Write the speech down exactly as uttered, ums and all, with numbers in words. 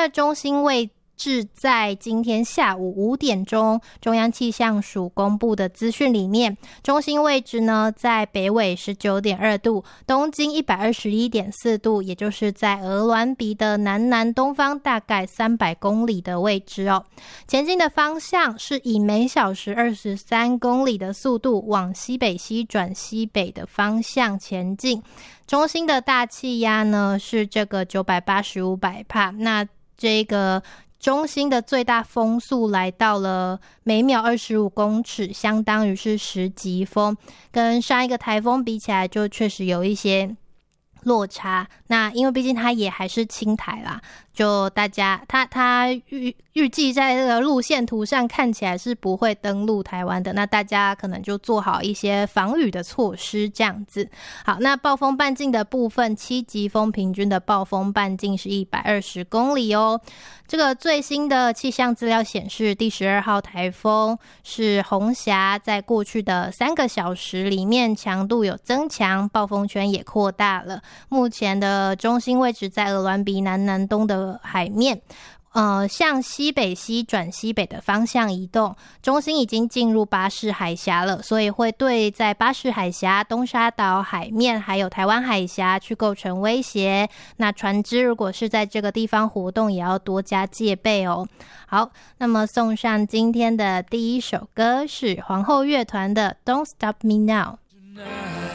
的中心位置在今天下午五点钟，中央气象署公布的资讯里面，中心位置呢在北纬 十九点二度，东经 一百二十一点四度，也就是在鹅銮鼻的南南东方大概三百公里的位置哦。前进的方向是以每小时二十三公里的速度往西北西转西北的方向前进。中心的大气压呢是这个九百八十五百帕，那这个中心的最大风速来到了每秒二十五公尺，相当于是十级风，跟上一个台风比起来就确实有一些落差。那因为毕竟它也还是轻台啦，就大家它它预预计在这个路线图上看起来是不会登陆台湾的，那大家可能就做好一些防雨的措施这样子。好，那暴风半径的部分，七级风平均的暴风半径是一百二十公里哦。这个最新的气象资料显示，第十二号台风是红霞，在过去的三个小时里面强度有增强，暴风圈也扩大了。目前的中心位置在鹅銮鼻南南东的海面，呃，向西北西转西北的方向移动，中心已经进入巴士海峡了，所以会对在巴士海峡、东沙岛海面还有台湾海峡去构成威胁。那船只如果是在这个地方活动，也要多加戒备哦。好，那么送上今天的第一首歌是皇后乐团的 Don't Stop Me Now。